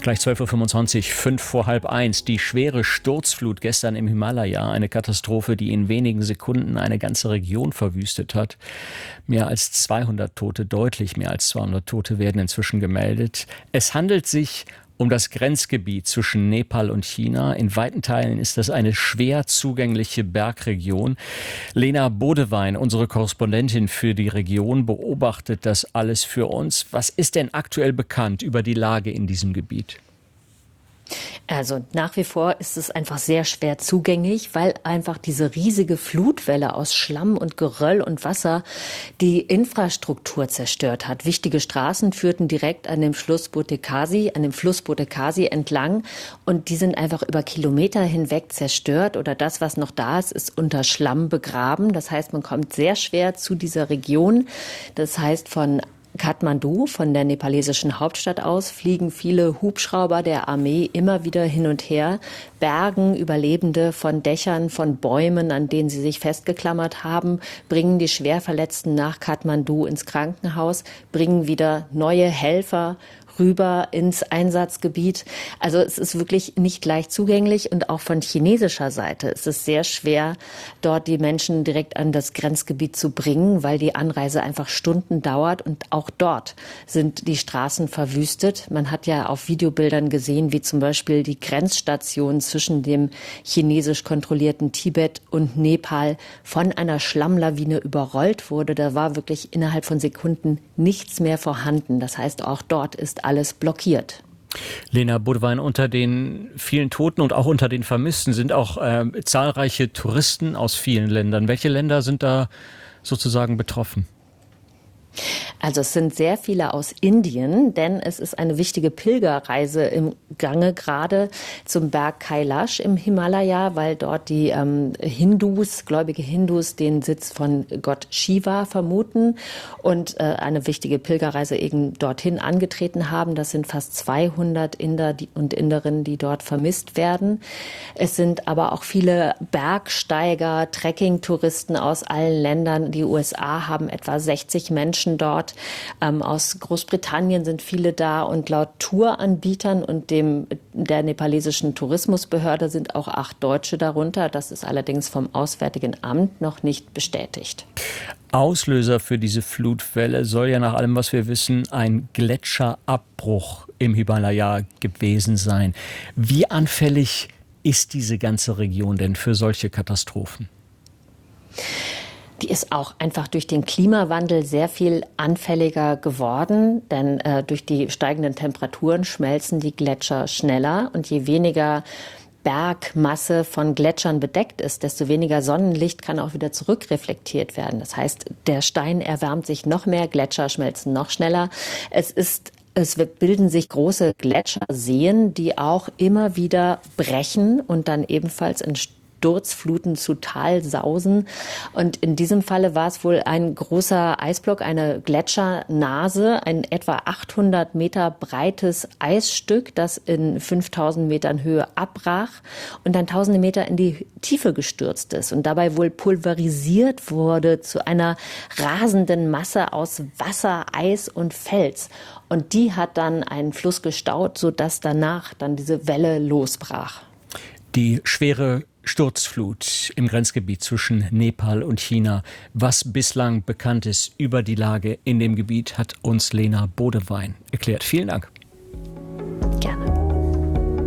Gleich 12:25 Uhr, 5 vor halb eins. Die schwere Sturzflut gestern im Himalaya. Eine Katastrophe, die in wenigen Sekunden eine ganze Region verwüstet hat. Mehr als 200 Tote, deutlich mehr als 200 Tote werden inzwischen gemeldet. Es handelt sich um das Grenzgebiet zwischen Nepal und China. In weiten Teilen ist das eine schwer zugängliche Bergregion. Lena Bodewein, unsere Korrespondentin für die Region, beobachtet das alles für uns. Was ist denn aktuell bekannt über die Lage in diesem Gebiet? Also nach wie vor ist es einfach sehr schwer zugänglich, weil einfach diese riesige Flutwelle aus Schlamm und Geröll und Wasser die Infrastruktur zerstört hat. Wichtige Straßen führten direkt an dem Fluss Butekashi entlang und die sind einfach über Kilometer hinweg zerstört oder das, was noch da ist, ist unter Schlamm begraben. Das heißt, man kommt sehr schwer zu dieser Region. Das heißt, von Kathmandu, von der nepalesischen Hauptstadt aus, fliegen viele Hubschrauber der Armee immer wieder hin und her, bergen Überlebende von Dächern, von Bäumen, an denen sie sich festgeklammert haben, bringen die Schwerverletzten nach Kathmandu ins Krankenhaus, bringen wieder neue Helfer rüber ins Einsatzgebiet. Also es ist wirklich nicht leicht zugänglich und auch von chinesischer Seite ist es sehr schwer, dort die Menschen direkt an das Grenzgebiet zu bringen, weil die Anreise einfach Stunden dauert und auch dort sind die Straßen verwüstet. Man hat ja auf Videobildern gesehen, wie zum Beispiel die Grenzstation zwischen dem chinesisch kontrollierten Tibet und Nepal von einer Schlammlawine überrollt wurde. Da war wirklich innerhalb von Sekunden nichts mehr vorhanden. Das heißt, auch dort ist alles blockiert. Lena Bodewein, unter den vielen Toten und auch unter den Vermissten sind auch zahlreiche Touristen aus vielen Ländern. Welche Länder sind da sozusagen betroffen? Also es sind sehr viele aus Indien, denn es ist eine wichtige Pilgerreise im Gange, gerade zum Berg Kailash im Himalaya, weil dort die gläubige Hindus, den Sitz von Gott Shiva vermuten und eine wichtige Pilgerreise eben dorthin angetreten haben. Das sind fast 200 Inder und Inderinnen, die dort vermisst werden. Es sind aber auch viele Bergsteiger, Trekkingtouristen aus allen Ländern. Die USA haben etwa 60 Menschen dort. Aus Großbritannien sind viele da und laut Touranbietern und der nepalesischen Tourismusbehörde sind auch 8 Deutsche darunter. Das ist allerdings vom Auswärtigen Amt noch nicht bestätigt. Auslöser für diese Flutwelle soll ja nach allem, was wir wissen, ein Gletscherabbruch im Himalaya gewesen sein. Wie anfällig ist diese ganze Region denn für solche Katastrophen? Die ist auch einfach durch den Klimawandel sehr viel anfälliger geworden, denn durch die steigenden Temperaturen schmelzen die Gletscher schneller und je weniger Bergmasse von Gletschern bedeckt ist, desto weniger Sonnenlicht kann auch wieder zurückreflektiert werden. Das heißt, der Stein erwärmt sich noch mehr, Gletscher schmelzen noch schneller. Es bilden sich große Gletscherseen, die auch immer wieder brechen und dann ebenfalls in Sturzfluten zu Tal sausen. Und in diesem Falle war es wohl ein großer Eisblock, eine Gletschernase, ein etwa 800 Meter breites Eisstück, das in 5000 Metern Höhe abbrach und dann tausende Meter in die Tiefe gestürzt ist und dabei wohl pulverisiert wurde zu einer rasenden Masse aus Wasser, Eis und Fels. Und die hat dann einen Fluss gestaut, sodass danach dann diese Welle losbrach. Die schwere Sturzflut im Grenzgebiet zwischen Nepal und China. Was bislang bekannt ist über die Lage in dem Gebiet, hat uns Lena Bodewein erklärt. Vielen Dank.